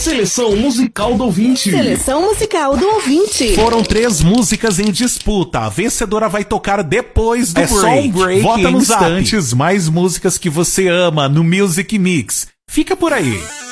Seleção musical do ouvinte. Seleção musical do ouvinte. Foram 3 músicas em disputa. A vencedora vai tocar depois do break. Só um break. Vota em nos instantes. mais músicas que você ama no Music Mix. Fica por aí.